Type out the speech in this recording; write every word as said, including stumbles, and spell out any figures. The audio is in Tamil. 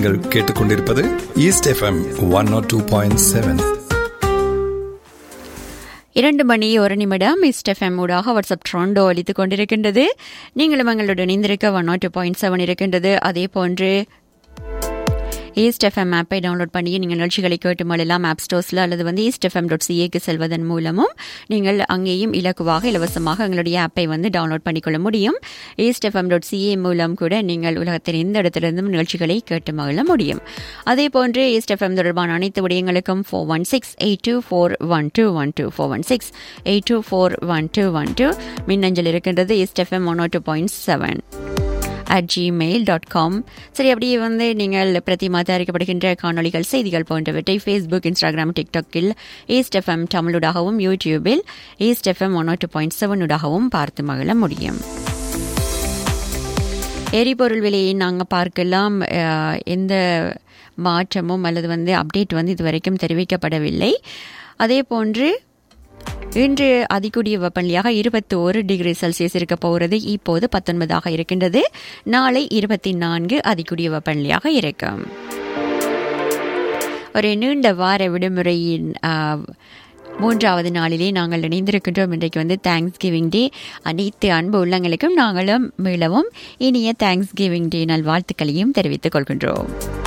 நீங்கள் கேட்டுக்கொண்டிருப்பது east FM one not two point seven. இரண்டு மணி ஒரு நிமிடம் ஈஸ்ட் எஃப்எம் ஊடாக வாட்ஸ்அப் ட்ரோண்டோ அளித்துக் கொண்டிருக்கின்றது. நீங்களும் எங்களுடன் இணைந்திருக்க one not two point seven இருக்கின்றது. அதே போன்று ஈஸ்ட் எஃப்எம் ஆப்பை டவுன்லோட் பண்ணி நீங்கள் நிகழ்ச்சிகளை கேட்டு மழலாம் ஆப் ஸ்டோர்ஸில் அல்லது வந்து ஈஸ்ட் எஃப்எம் டாட் சிஏக்கு செல்வதன் மூலமும் நீங்கள் அங்கேயும் இலக்குவாக இலவசமாக எங்களுடைய ஆப்பை வந்து டவுன்லோட் பண்ணிக்கொள்ள முடியும். ஈஸ்ட் எஃப்எம் டாட் சிஏ மூலம் கூட நீங்கள் உலகத்தின் எந்த இடத்திலிருந்தும் நிகழ்ச்சிகளை கேட்டு மகிழ முடியும். அதே போன்று ஈஸ்ட் எஃப்எம் தொடர்பான அனைத்து விடயங்களுக்கும் four one six eight two four one two one two four one six eight two four one two one two மின்னஞ்சல் இருக்கின்றது east FM one two point seven at Gmail dot com. சரி, அப்படியே வந்து நீங்கள் பிரதி மாத அறிக்கப்படுகின்ற காணொலிகள், செய்திகள் போன்றவற்றை ஃபேஸ்புக், இன்ஸ்டாகிராம், டிக்டாக்கில் ஈஸ்ட் எஃப்எம் தமிழுடாகவும் யூடியூபில் east FM one two point செவனுடாகவும் பார்த்து மகிழ முடியும். எரிபொருள் விலையை நாங்கள் பார்க்கலாம். எந்த மாற்றமும் அல்லது வந்து அப்டேட் வந்து இதுவரைக்கும் தெரிவிக்கப்படவில்லை. அதே போன்று இன்று அதிகூடிய வெப்பநிலையாக இருபத்தி ஒரு டிகிரி செல்சியஸ் இருக்க போகிறது. இப்போது பத்தொன்பதாக இருக்கின்றது. நாளை இருபத்தி நான்கு அதிகூடிய வெப்பநிலையாக இருக்கும். ஒரு நீண்ட வார விடுமுறையின் மூன்றாவது நாளிலே நாங்கள் இணைந்திருக்கின்றோம். இன்றைக்கு வந்து தேங்க்ஸ் கிவிங் டே. அனைத்து அன்பு உள்ளங்களுக்கும் நாங்களும் மீளவும் இனிய தேங்க்ஸ் கிவிங் டே நல்வாழ்த்துக்களையும் தெரிவித்துக் கொள்கின்றோம்.